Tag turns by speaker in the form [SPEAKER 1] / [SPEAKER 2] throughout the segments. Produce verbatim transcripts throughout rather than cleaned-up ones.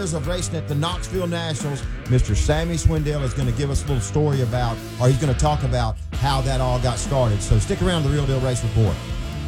[SPEAKER 1] years of racing at the Knoxville Nationals, Mister Sammy Swindell is going to give us a little story about, or he's going to talk about how that all got started. So stick around to the Real Deal Race Report.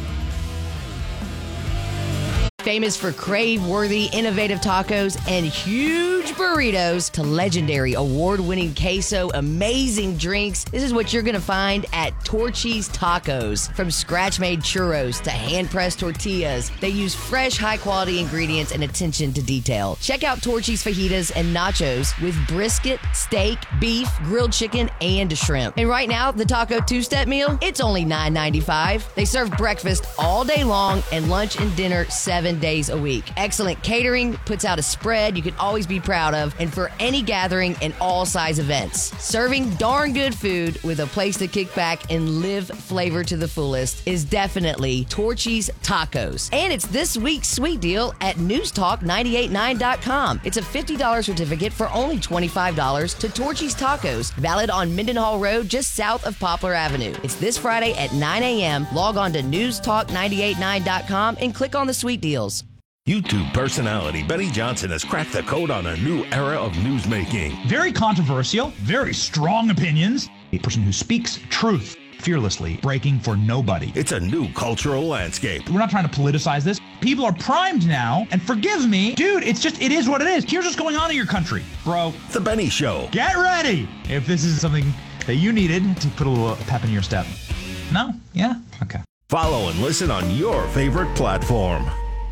[SPEAKER 2] Famous for crave-worthy, innovative tacos and huge burritos to legendary award-winning queso, amazing drinks. This is what you're going to find at Torchy's Tacos. From scratch-made churros to hand-pressed tortillas, they use fresh, high-quality ingredients and attention to detail. Check out Torchy's fajitas and nachos with brisket, steak, beef, grilled chicken, and shrimp. And right now, the taco two-step meal, it's only nine ninety-five. They serve breakfast all day long and lunch and dinner seven days a week. Excellent catering, puts out a spread you can always be proud of, and for any gathering and all size events. Serving darn good food with a place to kick back and live flavor to the fullest is definitely Torchy's Tacos. And it's this week's sweet deal at news talk nine eight nine dot com. It's a fifty dollars certificate for only twenty-five dollars to Torchy's Tacos, valid on Mendenhall Road just south of Poplar Avenue. It's this Friday at nine a.m. Log on to news talk nine eight nine dot com and click on the sweet deals.
[SPEAKER 3] YouTube personality Benny Johnson has cracked the code on a new era of newsmaking.
[SPEAKER 4] Very controversial, very strong opinions. A person who speaks truth fearlessly, breaking for nobody.
[SPEAKER 3] It's a new cultural landscape.
[SPEAKER 4] We're not trying to politicize this. People are primed now, and forgive me, dude, it's just, it is what it is. Here's what's going on in your country, bro.
[SPEAKER 3] The Benny Show.
[SPEAKER 4] Get ready if this is something that you needed to put a little pep in your step. No? Yeah? Okay.
[SPEAKER 3] Follow and listen on your favorite platform.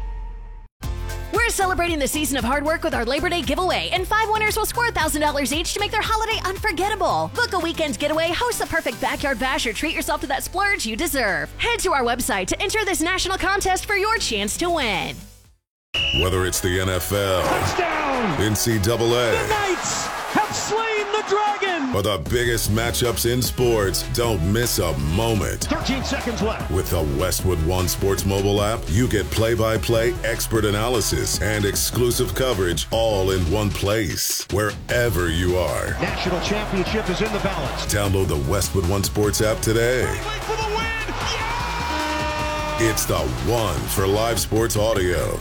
[SPEAKER 5] We're celebrating the season of hard work with our Labor Day giveaway, and five winners will score one thousand dollars each to make their holiday unforgettable. Book a weekend getaway, host the perfect backyard bash, or treat yourself to that splurge you deserve. Head to our website to enter this national contest for your chance to win.
[SPEAKER 6] Whether it's the N F L,
[SPEAKER 7] touchdown,
[SPEAKER 6] N C double A,
[SPEAKER 7] the Knights have slain the dragon,
[SPEAKER 6] or the biggest matchups in sports, don't miss a moment.
[SPEAKER 7] thirteen seconds left.
[SPEAKER 6] With the Westwood One Sports mobile app, you get play-by-play expert analysis and exclusive coverage all in one place, wherever you are.
[SPEAKER 7] National championship is in the balance.
[SPEAKER 6] Download the Westwood One Sports app today.
[SPEAKER 7] For the win. Yeah!
[SPEAKER 6] It's the one for live sports audio.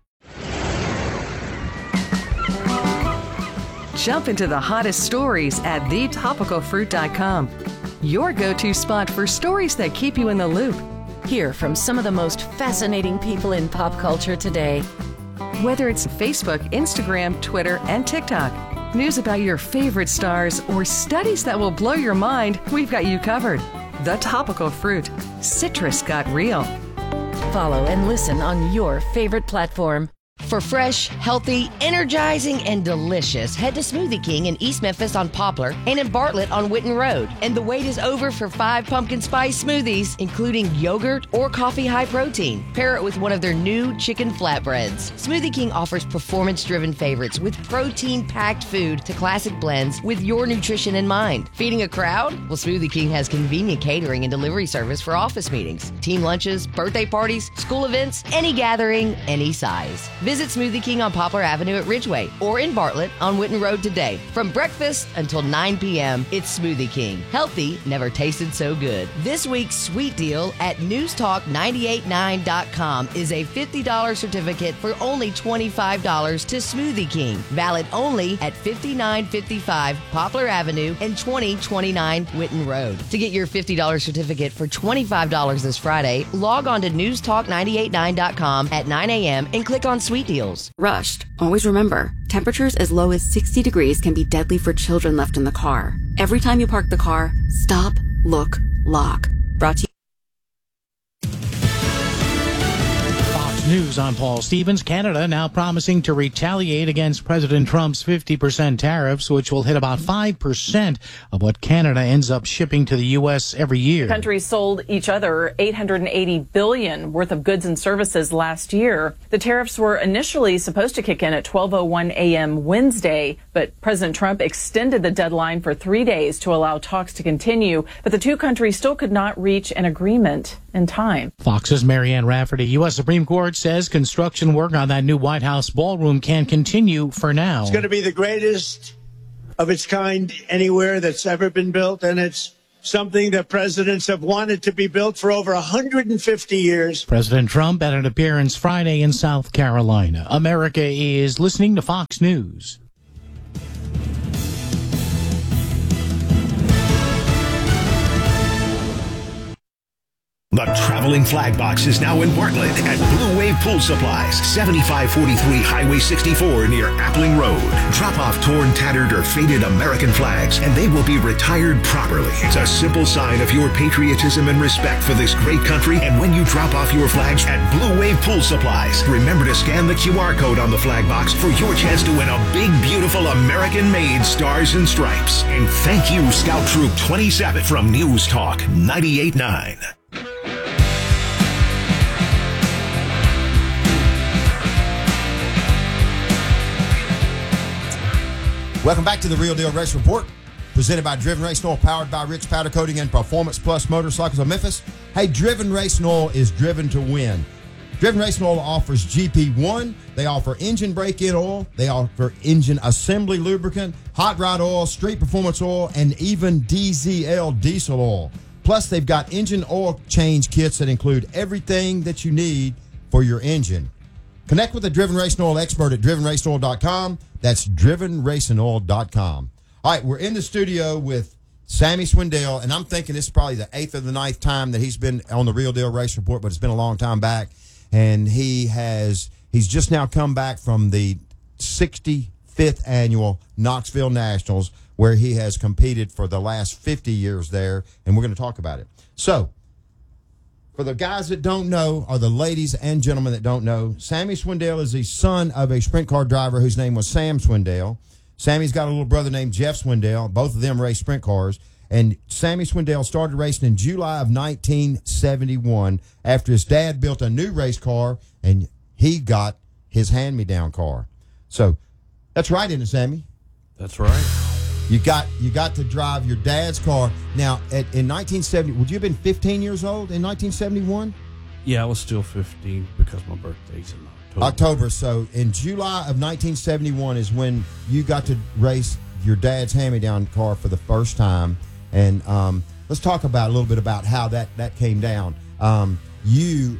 [SPEAKER 8] Jump into the hottest stories at the topical fruit dot com. Your go-to spot for stories that keep you in the loop.
[SPEAKER 9] Hear from some of the most fascinating people in pop culture today.
[SPEAKER 8] Whether it's Facebook, Instagram, Twitter, and TikTok, news about your favorite stars, or studies that will blow your mind, we've got you covered. The Topical Fruit. Citrus got real.
[SPEAKER 9] Follow and listen on your favorite platform.
[SPEAKER 2] For fresh, healthy, energizing, and delicious, head to Smoothie King in East Memphis on Poplar and in Bartlett on Witten Road. And the wait is over for five pumpkin spice smoothies, including yogurt or coffee high protein. Pair it with one of their new chicken flatbreads. Smoothie King offers performance-driven favorites with protein-packed food to classic blends with your nutrition in mind. Feeding a crowd? Well, Smoothie King has convenient catering and delivery service for office meetings, team lunches, birthday parties, school events, any gathering, any size. Visit Smoothie King on Poplar Avenue at Ridgeway or in Bartlett on Witten Road today. From breakfast until nine p.m., it's Smoothie King. Healthy never tasted so good. This week's sweet deal at news talk nine eight nine dot com is a fifty dollars certificate for only twenty-five dollars to Smoothie King. Valid only at fifty-nine fifty-five Poplar Avenue and twenty twenty-nine Witten Road. To get your fifty dollars certificate for twenty-five dollars this Friday, log on to news talk nine eight nine dot com at nine a.m. and click on Sweet Deals.
[SPEAKER 10] Rushed. Always remember, temperatures as low as sixty degrees can be deadly for children left in the car. Every time you park the car, stop, look, lock. Brought to you.
[SPEAKER 11] News, I'm Paul Stevens. Canada now promising to retaliate against President Trump's fifty percent tariffs, which will hit about five percent of what Canada ends up shipping to the U S every year.
[SPEAKER 12] Countries sold each other eight hundred eighty billion dollars worth of goods and services last year. The tariffs were initially supposed to kick in at twelve oh one a.m. Wednesday, but President Trump extended the deadline for three days to allow talks to continue. But the two countries still could not reach an agreement in time.
[SPEAKER 11] Fox's Marianne Rafferty. U S Supreme Court says construction work on that new White House ballroom can continue for now.
[SPEAKER 13] It's going to be the greatest of its kind anywhere that's ever been built, and it's something that presidents have wanted to be built for over one hundred fifty years.
[SPEAKER 11] President Trump at an appearance Friday in South Carolina. America is listening to Fox News.
[SPEAKER 14] The Traveling Flag Box is now in Bartlett at Blue Wave Pool Supplies, seventy-five forty-three Highway sixty-four near Appling Road. Drop off torn, tattered, or faded American flags, and they will be retired properly. It's a simple sign of your patriotism and respect for this great country. And when you drop off your flags at Blue Wave Pool Supplies, remember to scan the Q R code on the flag box for your chance to win a big, beautiful American-made Stars and Stripes. And thank you, Scout Troop twenty-seven from News Talk ninety-eight point nine.
[SPEAKER 1] Welcome back to the Real Deal Race Report, presented by Driven Racing Oil, powered by Rick's Powder Coating and Performance Plus Motorcycles of Memphis. Hey, Driven Racing Oil is driven to win. Driven Racing Oil offers G P one. They offer engine break-in oil. They offer engine assembly lubricant, hot rod oil, street performance oil, and even D Z L diesel oil. Plus, they've got engine oil change kits that include everything that you need for your engine. Connect with a Driven Racing Oil expert at driven racing oil dot com. That's driven racing oil dot com. All right, we're in the studio with Sammy Swindell, and I'm thinking this is probably the eighth or the ninth time that he's been on the Real Deal Race Report, but it's been a long time back. And he has he's just now come back from the sixty-fifth annual Knoxville Nationals, where he has competed for the last fifty years there, and we're going to talk about it. So, for the guys that don't know, or the ladies and gentlemen that don't know, Sammy Swindell is the son of a sprint car driver whose name was Sam Swindell. Sammy's got a little brother named Jeff Swindell. Both of them race sprint cars. And Sammy Swindell started racing in July of nineteen seventy-one after his dad built a new race car, and he got his hand-me-down car. So that's right, isn't it, Sammy?
[SPEAKER 15] That's right.
[SPEAKER 1] You got you got to drive your dad's car. Now, at, in nineteen seventy, would you have been fifteen years old in nineteen seventy-one?
[SPEAKER 15] Yeah, I was still fifteen because my birthday's in October.
[SPEAKER 1] October. So in July of nineteen seventy-one is when you got to race your dad's hand-me-down car for the first time. And um, let's talk about a little bit about how that, that came down. Um, you,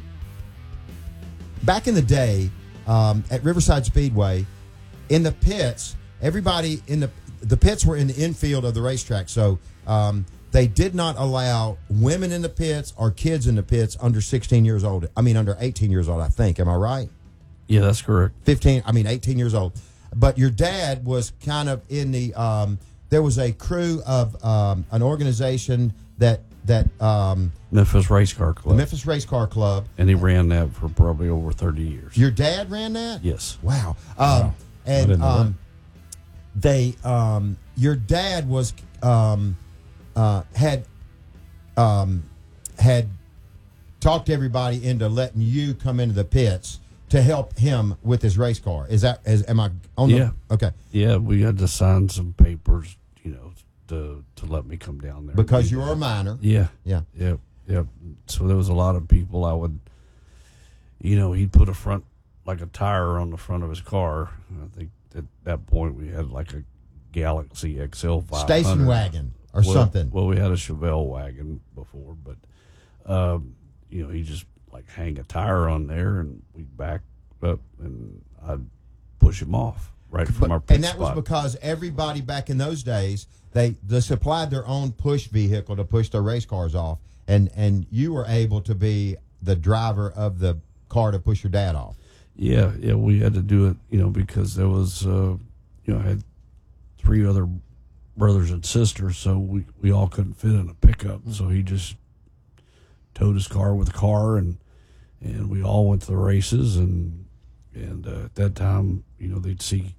[SPEAKER 1] back in the day, um, at Riverside Speedway, in the pits, everybody in the the pits were in the infield of the racetrack, so um, they did not allow women in the pits or kids in the pits under sixteen years old. I mean, under eighteen years old, I think. Am I right?
[SPEAKER 15] Yeah, that's correct.
[SPEAKER 1] fifteen, I mean, eighteen years old. But your dad was kind of in the, um, there was a crew of um, an organization that, that um,
[SPEAKER 15] Memphis Race Car Club.
[SPEAKER 1] The Memphis Race Car Club.
[SPEAKER 15] And he ran that for probably over thirty years.
[SPEAKER 1] Your dad ran that?
[SPEAKER 15] Yes.
[SPEAKER 1] Wow. Um,
[SPEAKER 15] wow.
[SPEAKER 1] And um, they, um, your dad was, um, uh, had, um, had talked everybody into letting you come into the pits to help him with his race car. Is that, is, am I on
[SPEAKER 15] yeah.
[SPEAKER 1] the, okay.
[SPEAKER 15] Yeah, we had to sign some papers, you know, to, to let me come down there.
[SPEAKER 1] Because you were a minor.
[SPEAKER 15] Yeah.
[SPEAKER 1] Yeah.
[SPEAKER 15] Yeah. Yeah. So there was a lot of people I would, you know, he'd put a front, like a tire on the front of his car. I think at that point we had like a Galaxy X L five hundred.
[SPEAKER 1] Station wagon or
[SPEAKER 15] well,
[SPEAKER 1] something.
[SPEAKER 15] Well, we had a Chevelle wagon before, but, um, you know, he just like hang a tire on there and we'd back up and I'd push him off right from
[SPEAKER 1] but,
[SPEAKER 15] our pit
[SPEAKER 1] And that
[SPEAKER 15] spot.
[SPEAKER 1] was because everybody back in those days, they, they supplied their own push vehicle to push their race cars off. And, and you were able to be the driver of the car to push your dad off.
[SPEAKER 15] Yeah, yeah, we had to do it, you know, because there was, uh, you know, I had three other brothers and sisters, so we, we all couldn't fit in a pickup. Mm-hmm. So he just towed his car with a car, and and we all went to the races. And and uh, at that time, you know, they'd see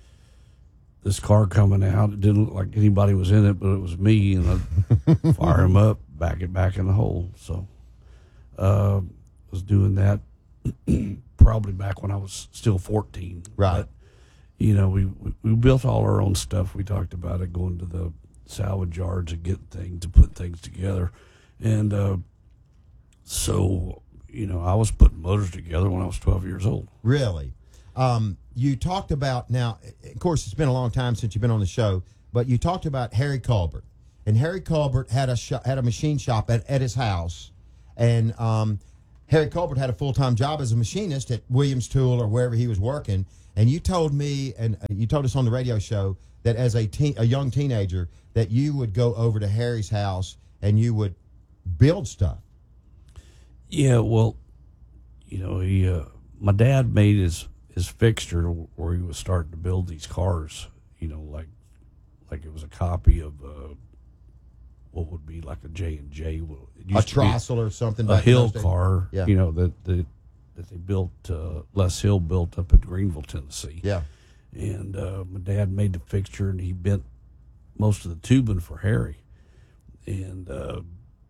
[SPEAKER 15] this car coming out. It didn't look like anybody was in it, but it was me, and I'd fire him up, back it back in the hole. So uh, was doing that. Probably back when I was still fourteen.
[SPEAKER 1] Right.
[SPEAKER 15] But, you know, we, we, we built all our own stuff. We talked about it, going to the salvage yards and getting things, to put things together. And uh, so, you know, I was putting motors together when I was twelve years old.
[SPEAKER 1] Really? Um, you talked about, now, of course, it's been a long time since you've been on the show, but you talked about Harry Colbert. and Harry Colbert had a shop, had a machine shop at, at his house, and um, Harry Colbert had a full time job as a machinist at Williams Tool or wherever he was working. And you told me, and you told us on the radio show that as a teen, a young teenager, that you would go over to Harry's house and you would build stuff.
[SPEAKER 15] Yeah, well, you know, he, uh, my dad made his his fixture where he was starting to build these cars. You know, like like it was a copy of uh, what would be like a J and J,
[SPEAKER 1] a Trossel or something,
[SPEAKER 15] a Hill car.
[SPEAKER 1] Yeah.
[SPEAKER 15] You know that that that they built. Uh, Les Hill built up in Greenville, Tennessee.
[SPEAKER 1] Yeah,
[SPEAKER 15] and uh, my dad made the fixture, and he bent most of the tubing for Harry, and uh,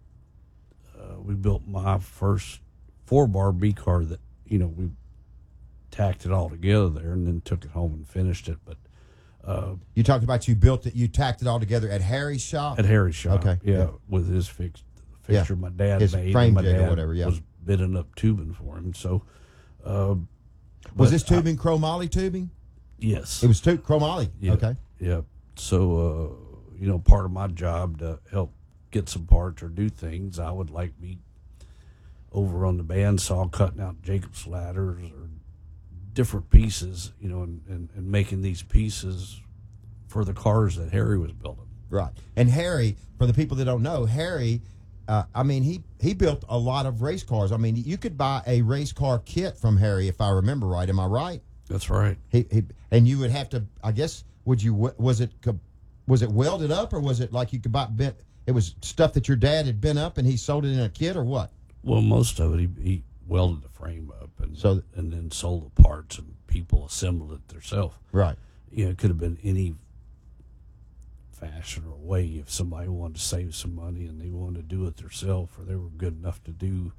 [SPEAKER 15] uh, we built my first four bar B car that you know we tacked it all together there, and then took it home and finished it, but. Uh,
[SPEAKER 1] you talked about you built it, you tacked it all together at Harry's shop?
[SPEAKER 15] At Harry's shop,
[SPEAKER 1] okay.
[SPEAKER 15] Yeah,
[SPEAKER 1] yeah.
[SPEAKER 15] with his fix, fixture
[SPEAKER 1] yeah.
[SPEAKER 15] my dad
[SPEAKER 1] his
[SPEAKER 15] made.
[SPEAKER 1] Frame
[SPEAKER 15] my
[SPEAKER 1] jig
[SPEAKER 15] dad
[SPEAKER 1] or whatever, yeah.
[SPEAKER 15] was bidding up tubing for him. So, uh,
[SPEAKER 1] was this tubing chromoly tubing?
[SPEAKER 15] Yes.
[SPEAKER 1] It was tu- chromoly,
[SPEAKER 15] yeah,
[SPEAKER 1] okay.
[SPEAKER 15] Yeah. So, uh, you know, part of my job to help get some parts or do things, I would like be over on the bandsaw cutting out Jacob's ladders or different pieces, you know, and, and, and making these pieces for the cars that Harry was building.
[SPEAKER 1] Right. And Harry, for the people that don't know, Harry, uh, I mean, he, he built a lot of race cars. I mean, you could buy a race car kit from Harry, if I remember right. Am I right?
[SPEAKER 15] That's right.
[SPEAKER 1] He, he and you would have to, I guess, would you, was it, was it welded up, or was it like you could buy, bent, it was stuff that your dad had bent up and he sold it in a kit, or what?
[SPEAKER 15] Well, most of it, he, he welded the frame up and
[SPEAKER 1] so,
[SPEAKER 15] and then sold the parts, and people assembled it themselves.
[SPEAKER 1] Right.
[SPEAKER 15] You know, it could have been any fashion or way if somebody wanted to save some money and they wanted to do it themselves, or they were good enough to do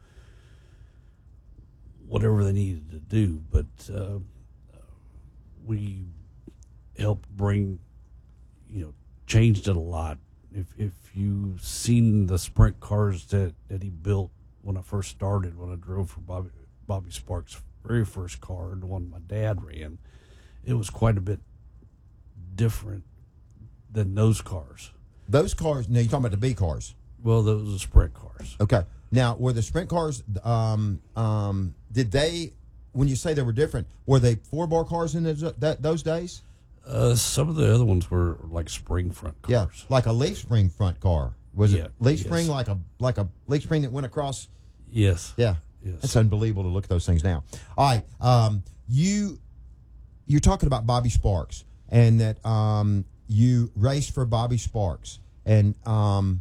[SPEAKER 15] whatever they needed to do. But uh, we helped bring, you know, changed it a lot. If if you've seen the sprint cars that, that he built when I first started, when I drove for Bobby Bobby Sparks' very first car, the one my dad ran, it was quite a bit different than those cars.
[SPEAKER 1] Those cars, now you're talking about the B cars.
[SPEAKER 15] Well, those are sprint cars.
[SPEAKER 1] Okay. Now, were the sprint cars, um, um, did they, when you say they were different, were they four-bar cars in those, that, those days?
[SPEAKER 15] Uh, some of the other ones were like spring front cars.
[SPEAKER 1] Yeah, like a leaf spring front car. Was
[SPEAKER 15] yeah,
[SPEAKER 1] it leaf
[SPEAKER 15] yes.
[SPEAKER 1] spring, like a like a leaf spring that went across?
[SPEAKER 15] Yes.
[SPEAKER 1] Yeah.
[SPEAKER 15] Yes.
[SPEAKER 1] That's unbelievable to look at those things now. All right. Um, you, you're talking about Bobby Sparks, and that um, you raced for Bobby Sparks. And um,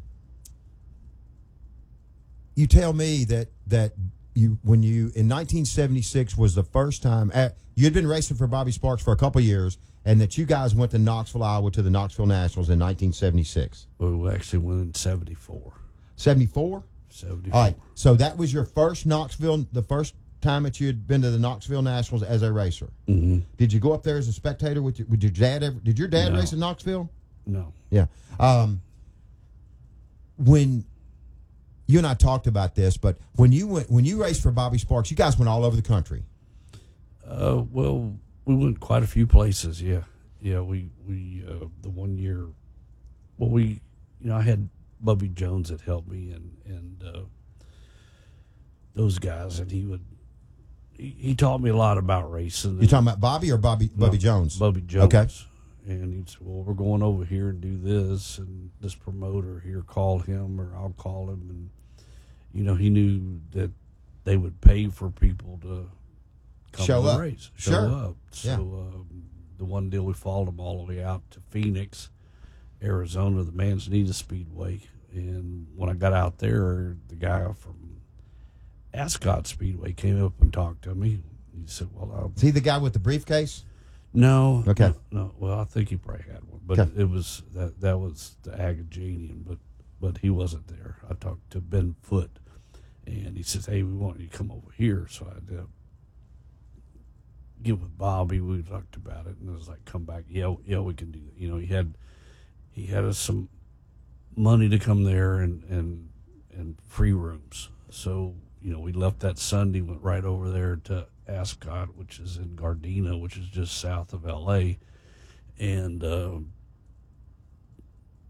[SPEAKER 1] you tell me that that you when you in nineteen seventy-six was the first time at, you had been racing for Bobby Sparks for a couple of years, and that you guys went to Knoxville, Iowa, to the Knoxville Nationals in nineteen seventy-six.
[SPEAKER 15] Well, we actually went in seventy-four.
[SPEAKER 1] seventy-four?
[SPEAKER 15] seventy-four.
[SPEAKER 1] All right. So that was your first Knoxville, the first time that you had been to the Knoxville Nationals as a racer.
[SPEAKER 15] Mm-hmm.
[SPEAKER 1] Did you go up there as a spectator with your, with your dad ever? Did your dad
[SPEAKER 15] No.
[SPEAKER 1] race in Knoxville?
[SPEAKER 15] No.
[SPEAKER 1] Yeah. Um, when you and I talked about this, but when you went when you raced for Bobby Sparks, you guys went all over the country.
[SPEAKER 15] Uh, well, we went quite a few places. Yeah, yeah. We we uh, the one year, well, we you know I had Bubby Jones that helped me, and and uh, those guys, and he would he, he taught me a lot about racing.
[SPEAKER 1] You talking about Bobby or Bobby
[SPEAKER 15] No,
[SPEAKER 1] Bobby Jones?
[SPEAKER 15] Bubby Jones.
[SPEAKER 1] Okay.
[SPEAKER 15] And he'd say, well, we're going over here and do this, and this promoter here, call him, or I'll call him. And, you know, he knew that they would pay for people to come
[SPEAKER 1] Show
[SPEAKER 15] to the
[SPEAKER 1] up.
[SPEAKER 15] race. Show
[SPEAKER 1] Sure.
[SPEAKER 15] up. So
[SPEAKER 1] Yeah.
[SPEAKER 15] um, the one deal, we followed him all the way out to Phoenix, Arizona, the Manzanita Speedway. And when I got out there, the guy from Ascot Speedway came up and talked to me. He said, well, I'll...
[SPEAKER 1] Is he the guy with the briefcase?
[SPEAKER 15] No.
[SPEAKER 1] Okay.
[SPEAKER 15] No, no. Well, I think he probably had one, but
[SPEAKER 1] Okay.
[SPEAKER 15] it was that that was the Agajanian, but but he wasn't there. I talked to Ben Foote, and he says, "Hey, we want you to come over here." So I did. Get with Bobby. We talked about it, and it was like, "Come back, yeah, yeah, we can do that." You know, he had he had us some money to come there and and and free rooms. So you know, we left that Sunday, went right over there to Ascot, which is in Gardena, which is just south of L A, and uh,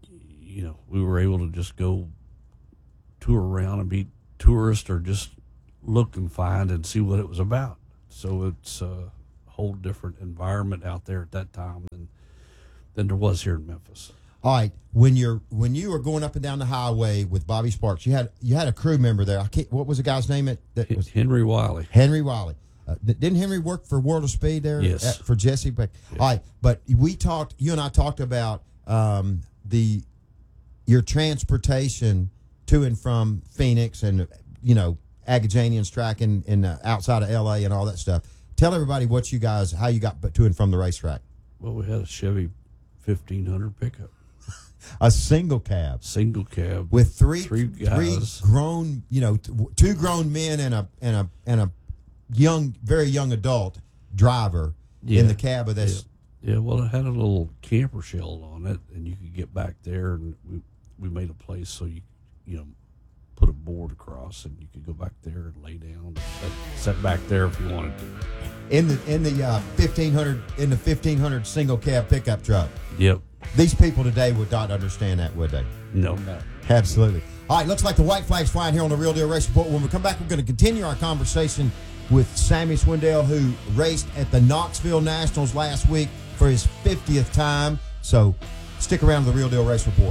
[SPEAKER 15] you know, we were able to just go tour around and meet tourists or just look and find and see what it was about. So it's a whole different environment out there at that time than than there was here in Memphis.
[SPEAKER 1] All right, when you're when you were going up and down the highway with Bobby Sparks, you had you had a crew member there. I can't, what was the guy's name? That, that was
[SPEAKER 15] Henry Wiley.
[SPEAKER 1] Henry Wiley. Uh, didn't Henry work for World of Speed there?
[SPEAKER 15] Yes.
[SPEAKER 1] At, for Jesse. But,
[SPEAKER 15] yes.
[SPEAKER 1] All right, but we talked. You and I talked about um, the your transportation to and from Phoenix and you know Agajanian's track in, in uh, outside of L A and all that stuff. Tell everybody what you guys how you got to and from the racetrack.
[SPEAKER 15] Well, we had a Chevy fifteen hundred pickup.
[SPEAKER 1] A single cab,
[SPEAKER 15] single cab
[SPEAKER 1] with three
[SPEAKER 15] three, guys.
[SPEAKER 1] three grown, you know, t- two grown men and a and a and a young, very young adult driver
[SPEAKER 15] yeah.
[SPEAKER 1] in the cab of this.
[SPEAKER 15] Yeah. yeah, well, it had a little camper shell on it, and you could get back there, and we we made a place so you you know put a board across, and you could go back there and lay down, and sit back there if you wanted to.
[SPEAKER 1] In the in the uh, fifteen hundred in the fifteen hundred single cab pickup truck.
[SPEAKER 15] Yep.
[SPEAKER 1] These people today would not understand that, would they?
[SPEAKER 15] No, no.
[SPEAKER 1] Absolutely. All right, looks like the white flag's flying here on the Real Deal Race Report. When we come back, we're going to continue our conversation with Sammy Swindell, who raced at the Knoxville Nationals last week for his fiftieth time. So stick around to the Real Deal Race Report.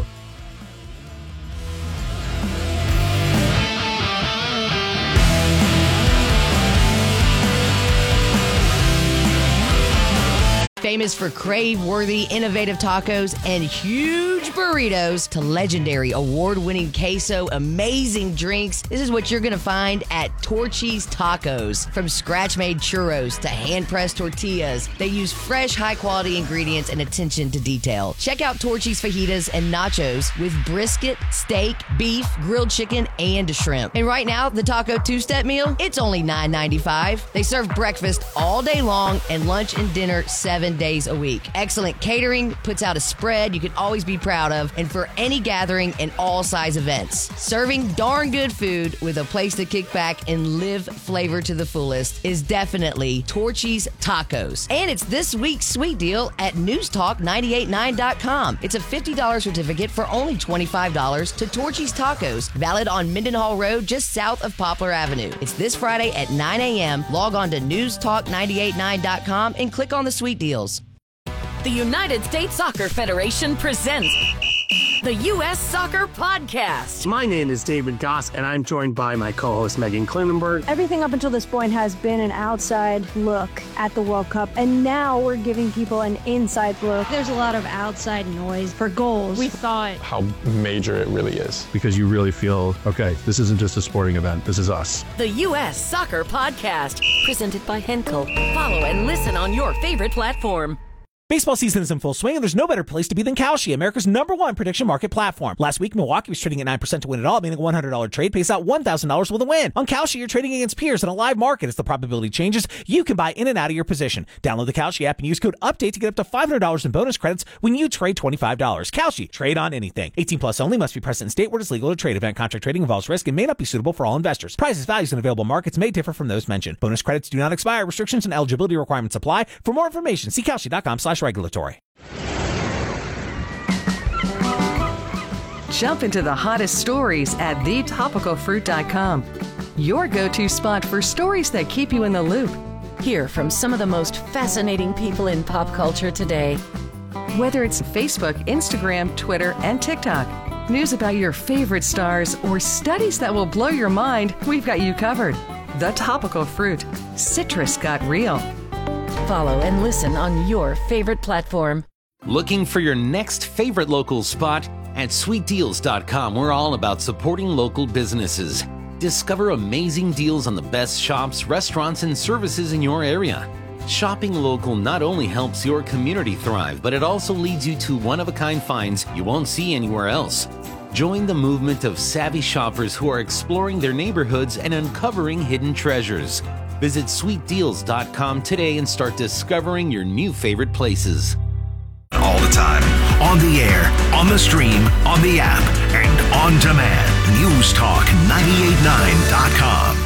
[SPEAKER 2] Famous for crave-worthy, innovative tacos and huge burritos to legendary award-winning queso, amazing drinks. This is what you're going to find at Torchy's Tacos. From scratch-made churros to hand-pressed tortillas, they use fresh, high-quality ingredients and attention to detail. Check out Torchy's fajitas and nachos with brisket, steak, beef, grilled chicken, and shrimp. And right now, the taco two-step meal, it's only nine ninety-five. They serve breakfast all day long and lunch and dinner seven days a week. Excellent catering, puts out a spread you can always be proud of, and for any gathering and all size events. Serving darn good food with a place to kick back and live flavor to the fullest is definitely Torchy's Tacos. And it's this week's sweet deal at news talk nine eight nine dot com. It's a fifty dollars certificate for only twenty-five dollars to Torchy's Tacos, valid on Mendenhall Road just south of Poplar Avenue. It's this Friday at nine a.m. Log on to news talk nine eight nine dot com and click on the sweet deals.
[SPEAKER 9] The United States Soccer Federation presents the U S Soccer Podcast.
[SPEAKER 16] My name is David Goss, and I'm joined by my co-host Megan Klinenberg.
[SPEAKER 17] Everything up until this point has been an outside look at the World Cup, and now we're giving people an inside look.
[SPEAKER 18] There's a lot of outside noise for goals. We thought
[SPEAKER 19] how major it really is.
[SPEAKER 20] Because you really feel, okay, this isn't just a sporting event, this is us.
[SPEAKER 9] The U S Soccer Podcast, presented by Henkel. Follow and listen on your favorite platform.
[SPEAKER 21] Baseball season is in full swing, and there's no better place to be than Kalshi, America's number one prediction market platform. Last week, Milwaukee was trading at nine percent to win it all, meaning a one hundred dollars trade pays out one thousand dollars with a win. On Kalshi, you're trading against peers in a live market. As the probability changes, you can buy in and out of your position. Download the Kalshi app and use code UPDATE to get up to five hundred dollars in bonus credits when you trade twenty-five dollars. Kalshi, trade on anything. eighteen plus only, must be present in state where it's legal to trade. Event contract trading involves risk and may not be suitable for all investors. Prices, values, and available markets may differ from those mentioned. Bonus credits do not expire. Restrictions and eligibility requirements apply. For more information, see kalshi dot com slash regulatory.
[SPEAKER 8] Jump into the hottest stories at the topical fruit dot com. Your go-to spot for stories that keep you in the loop.
[SPEAKER 9] Hear from some of the most fascinating people in pop culture today.
[SPEAKER 8] Whether it's Facebook, Instagram, Twitter, and TikTok, news about your favorite stars, or studies that will blow your mind, we've got you covered. The Topical Fruit. Citrus got real.
[SPEAKER 9] Follow and listen on your favorite platform.
[SPEAKER 22] Looking for your next favorite local spot? At sweet deals dot com, we're all about supporting local businesses. Discover amazing deals on the best shops, restaurants, and services in your area. Shopping local not only helps your community thrive, but it also leads you to one-of-a-kind finds you won't see anywhere else. Join the movement of savvy shoppers who are exploring their neighborhoods and uncovering hidden treasures. Visit sweet deals dot com today and start discovering your new favorite places.
[SPEAKER 14] All the time. On the air, on the stream, on the app, and on demand. news talk nine eight nine dot com.